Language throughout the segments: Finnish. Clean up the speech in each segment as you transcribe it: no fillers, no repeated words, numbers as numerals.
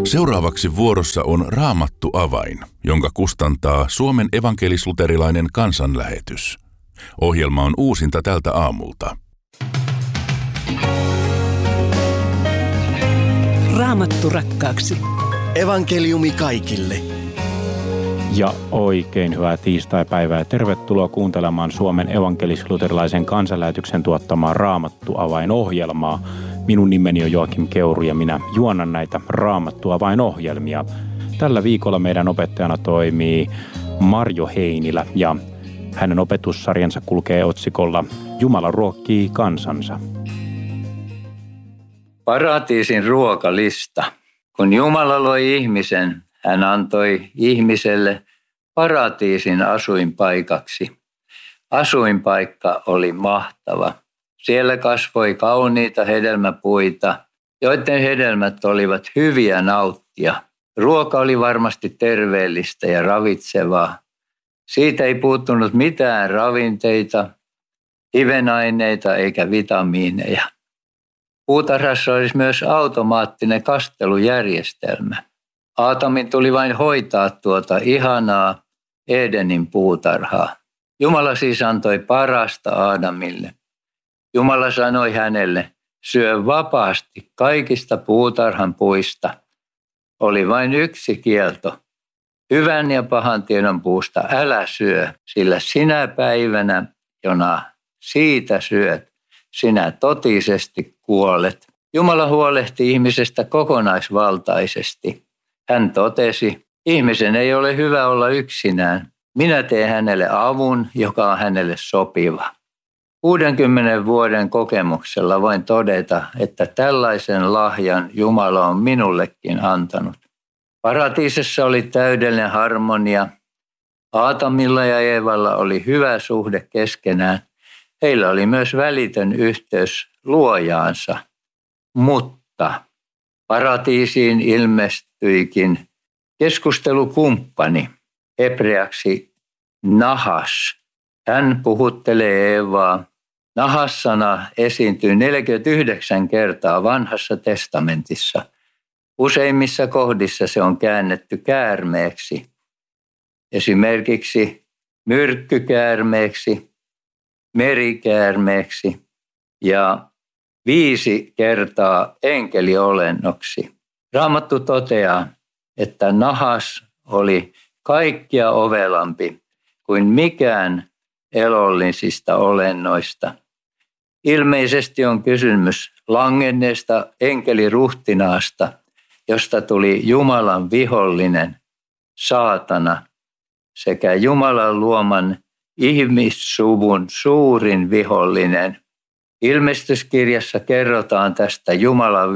Seuraavaksi vuorossa on Raamattu avain, jonka kustantaa Suomen evankelis-luterilainen kansanlähetys. Ohjelma on uusinta tältä aamulta. Raamattu rakkaaksi. Evankeliumi kaikille. Ja oikein hyvää tiistaipäivää ja tervetuloa kuuntelemaan Suomen evankelis-luterilaisen kansanlähetyksen tuottamaa Raamattu avain-ohjelmaa. Minun nimeni on Joakim Keuru ja minä juonan näitä Raamattu avain-ohjelmia. Tällä viikolla meidän opettajana toimii Marjo Heinilä ja hänen opetussarjansa kulkee otsikolla Jumala ruokkii kansansa. Paratiisin ruokalista. Kun Jumala loi ihmisen, hän antoi ihmiselle paratiisin asuinpaikaksi. Asuinpaikka oli mahtava. Siellä kasvoi kauniita hedelmäpuita, joiden hedelmät olivat hyviä nauttia. Ruoka oli varmasti terveellistä ja ravitsevaa. Siitä ei puuttunut mitään ravinteita, hivenaineita eikä vitamiineja. Puutarhassa olisi myös automaattinen kastelujärjestelmä. Aatamin tuli vain hoitaa tuota ihanaa Edenin puutarhaa. Jumala siis antoi parasta Aadamille. Jumala sanoi hänelle, syö vapaasti kaikista puutarhan puista. Oli vain yksi kielto. Hyvän ja pahan tiedon puusta älä syö, sillä sinä päivänä, jona siitä syöt, sinä totisesti kuolet. Jumala huolehti ihmisestä kokonaisvaltaisesti. Hän totesi, ihmisen ei ole hyvä olla yksinään. Minä teen hänelle avun, joka on hänelle sopiva. 60 vuoden kokemuksella voin todeta, että tällaisen lahjan Jumala on minullekin antanut. Paratiisissa oli täydellinen harmonia. Aatamilla ja Eevalla oli hyvä suhde keskenään. Heillä oli myös välitön yhteys luojaansa. Mutta paratiisiin ilmestyikin keskustelukumppani, hebreaksi nahas. Hän puhuttelee Eevaa. Nahas-sana esiintyy 49 kertaa Vanhassa testamentissa. Useimmissa kohdissa se on käännetty käärmeeksi. Esimerkiksi myrkkykäärmeeksi, merikäärmeeksi ja 5 kertaa enkeliolennoksi. Raamattu toteaa, että nahas oli kaikkia ovelampi kuin mikään elollisista olennoista. Ilmeisesti on kysymys langenneesta enkeliruhtinaasta, josta tuli Jumalan vihollinen, saatana, sekä Jumalan luoman ihmissuvun suurin vihollinen. Ilmestyskirjassa kerrotaan tästä Jumalan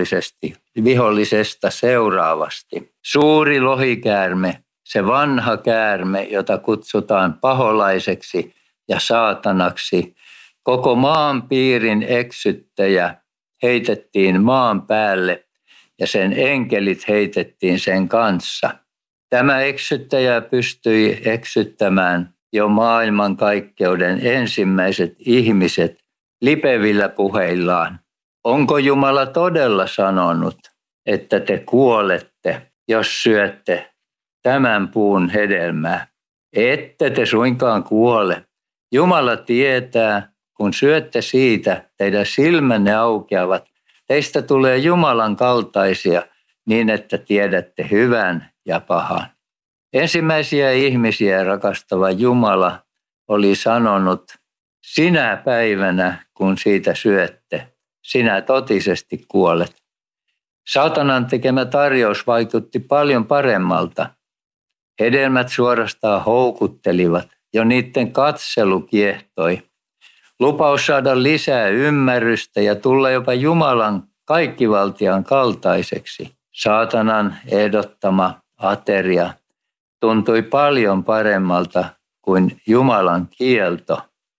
vihollisesta seuraavasti. Suuri lohikäärme, se vanha käärme, jota kutsutaan paholaiseksi ja saatanaksi, koko maan piirin eksyttäjä heitettiin maan päälle ja sen enkelit heitettiin sen kanssa. Tämä eksyttäjä pystyi eksyttämään jo maailmankaikkeuden ensimmäiset ihmiset lipevillä puheillaan. Onko Jumala todella sanonut, että te kuolette, jos syötte tämän puun hedelmää? Ette te suinkaan kuole. Jumala tietää, kun syötte siitä, teidän silmänne aukeavat. Teistä tulee Jumalan kaltaisia niin, että tiedätte hyvän ja pahan. Ensimmäisiä ihmisiä rakastava Jumala oli sanonut, sinä päivänä, kun siitä syötte, sinä totisesti kuolet. Saatanan tekemä tarjous vaikutti paljon paremmalta. Hedelmät suorastaan houkuttelivat, jo niiden katselu kiehtoi. Lupaus saada lisää ymmärrystä ja tulla jopa Jumalan kaikkivaltiaan kaltaiseksi. Saatanan ehdottama ateria tuntui paljon paremmalta kuin Jumalan kielto.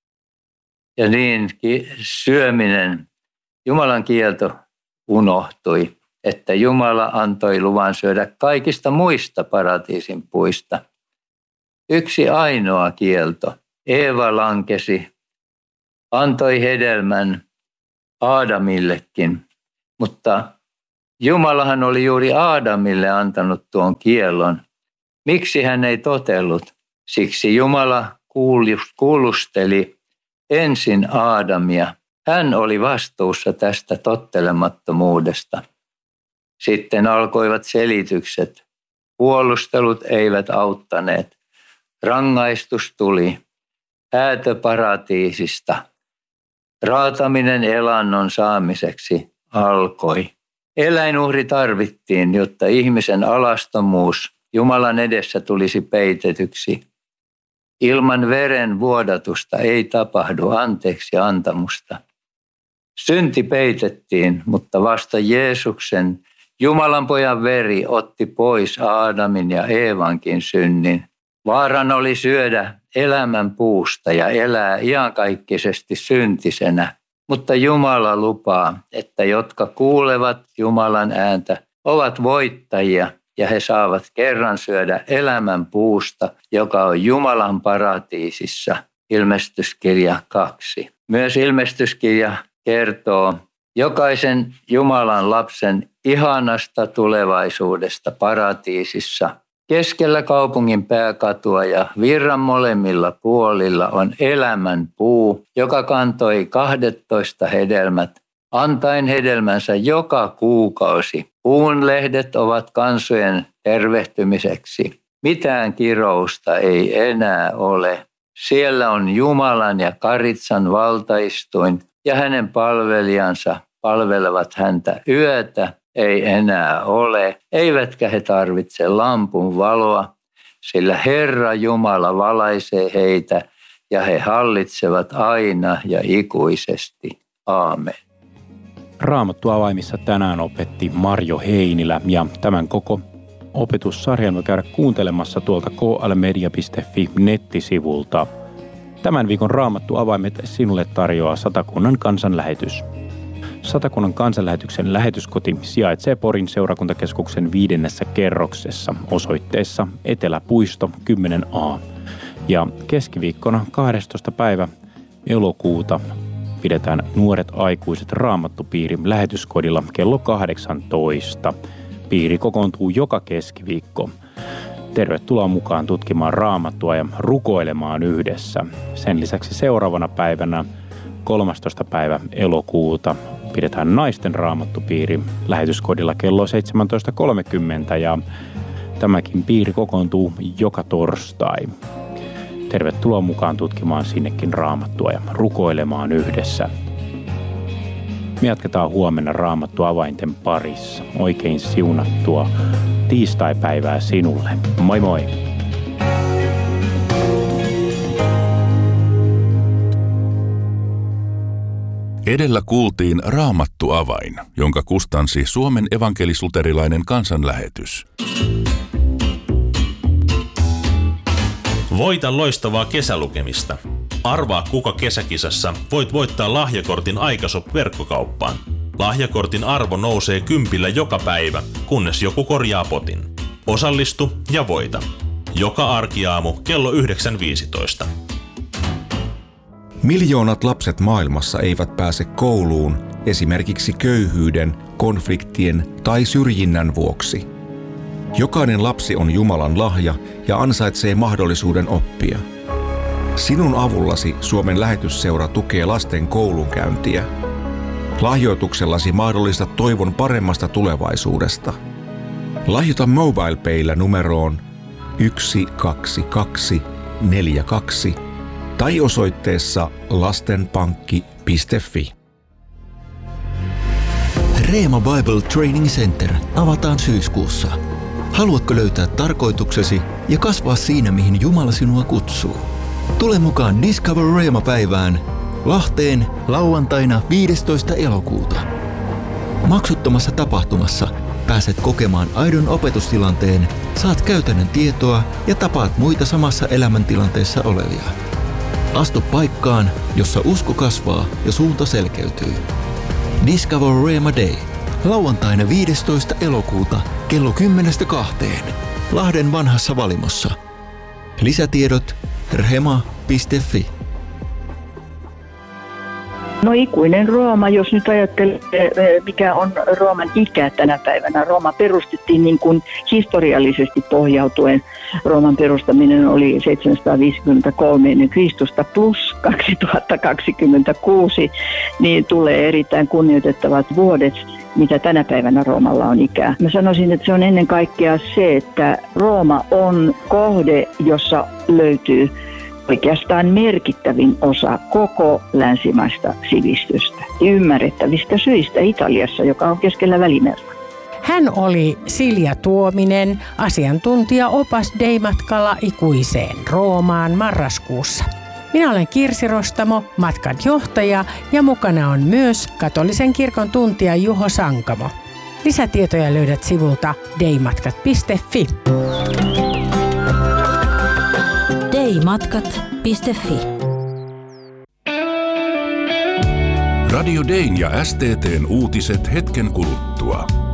Ja niin syöminen, Jumalan kielto unohtui, että Jumala antoi luvan syödä kaikista muista paratiisin puista. Yksi ainoa kielto. Eeva lankesi, antoi hedelmän Aadamillekin, mutta Jumalahan oli juuri Aadamille antanut tuon kiellon. Miksi hän ei totellut? Siksi Jumala kuulusteli ensin Aadamia. Hän oli vastuussa tästä tottelemattomuudesta. Sitten alkoivat selitykset. Puolustelut eivät auttaneet. Rangaistus tuli. Häätö paratiisista. Raataminen elannon saamiseksi alkoi. Eläinuhri tarvittiin, jotta ihmisen alastomuus Jumalan edessä tulisi peitetyksi. Ilman veren vuodatusta ei tapahdu anteeksi antamusta. Synti peitettiin, mutta vasta Jeesuksen, Jumalan pojan veri, otti pois Aadamin ja Eevankin synnin. Vaarana oli syödä elämän puusta ja elää iankaikkisesti syntisenä. Mutta Jumala lupaa, että jotka kuulevat Jumalan ääntä, ovat voittajia ja he saavat kerran syödä elämän puusta, joka on Jumalan paratiisissa. Ilmestyskirja 2. Myös ilmestyskirja kertoo jokaisen Jumalan lapsen ihanasta tulevaisuudesta paratiisissa. Keskellä kaupungin pääkatua ja virran molemmilla puolilla on elämän puu, joka kantoi 12 hedelmät, antaen hedelmänsä joka kuukausi. Puun lehdet ovat kansojen tervehtymiseksi. Mitään kirousta ei enää ole. Siellä on Jumalan ja Karitsan valtaistuin ja hänen palvelijansa palvelevat häntä yötä. Ei enää ole, eivätkä he tarvitse lampun valoa, sillä Herra Jumala valaisee heitä ja he hallitsevat aina ja ikuisesti. Aamen. Raamattu avaimissa tänään opetti Marjo Heinilä ja tämän koko opetussarjan voi käydä kuuntelemassa tuolta klmedia.fi nettisivulta. Tämän viikon Raamattu avaimet sinulle tarjoaa Satakunnan kansanlähetys. Satakunnan kansanlähetyksen lähetyskoti sijaitsee Porin seurakuntakeskuksen 5. kerroksessa osoitteessa Eteläpuisto 10a. Ja keskiviikkona 12. päivä elokuuta pidetään Nuoret aikuiset Raamattupiiri lähetyskodilla kello 18. Piiri kokoontuu joka keskiviikko. Tervetuloa mukaan tutkimaan Raamattua ja rukoilemaan yhdessä. Sen lisäksi seuraavana päivänä 13. päivä elokuuta pidetään naisten raamattupiiri lähetyskodilla kello 17.30 ja tämäkin piiri kokoontuu joka torstai. Tervetuloa mukaan tutkimaan sinnekin Raamattua ja rukoilemaan yhdessä. Me jatketaan huomenna Raamattu avainten parissa. Oikein siunattua tiistaipäivää sinulle. Moi moi! Edellä kuultiin Raamattu avain, jonka kustansi Suomen evankelis-luterilainen kansanlähetys. Voita loistavaa kesälukemista. Arvaa kuka kesäkisassa voit voittaa lahjakortin Aikashop-verkkokauppaan. Lahjakortin arvo nousee 10 joka päivä, kunnes joku korjaa potin. Osallistu ja voita. Joka arkiaamu kello 9.15. Miljoonat lapset maailmassa eivät pääse kouluun esimerkiksi köyhyyden, konfliktien tai syrjinnän vuoksi. Jokainen lapsi on Jumalan lahja ja ansaitsee mahdollisuuden oppia. Sinun avullasi Suomen lähetysseura tukee lasten koulunkäyntiä. Lahjoituksellasi mahdollistat toivon paremmasta tulevaisuudesta. Lahjoita MobilePaylla numeroon 12242 tai osoitteessa lastenpankki.fi. Reema Bible Training Center avataan syyskuussa. Haluatko löytää tarkoituksesi ja kasvaa siinä, mihin Jumala sinua kutsuu? Tule mukaan Discover Reema-päivään Lahteen lauantaina 15. elokuuta. Maksuttomassa tapahtumassa pääset kokemaan aidon opetustilanteen, saat käytännön tietoa ja tapaat muita samassa elämäntilanteessa olevia. Astu paikkaan, jossa usko kasvaa ja suunta selkeytyy. Discover Reema Day. Lauantaina 15. elokuuta kello 10:2 Lahden vanhassa valimossa. Lisätiedot rhema.fi. No ikuinen Rooma, jos nyt ajattelee, mikä on Rooman ikä tänä päivänä. Rooma perustettiin niin kuin historiallisesti pohjautuen. Rooman perustaminen oli 753 ennen Kristusta plus 2026, niin tulee erittäin kunnioitettavat vuodet, mitä tänä päivänä Roomalla on ikää. Mä sanoisin, että se on ennen kaikkea se, että Rooma on kohde, jossa löytyy oikeastaan merkittävin osa koko länsimaista sivistystä. Ymmärrettävistä syistä Italiassa, joka on keskellä Välimerta. Hän oli Silja Tuominen, asiantuntija-opas Dei-matkalla ikuiseen Roomaan marraskuussa. Minä olen Kirsi Rostamo, matkan johtaja, ja mukana on myös katolisen kirkon tuntija Juho Sankamo. Lisätietoja löydät sivulta deimatkat.fi. deimatkat.fi. Radio Dein ja STT:n uutiset hetken kuluttua.